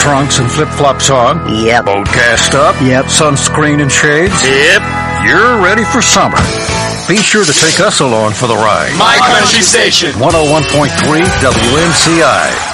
trunks and flip-flops on? Yep. Boat gassed up? Yep. Sunscreen and shades? Yep. You're ready for summer. Be sure to take us along for the ride. My Country Station. 101.3 WNCI.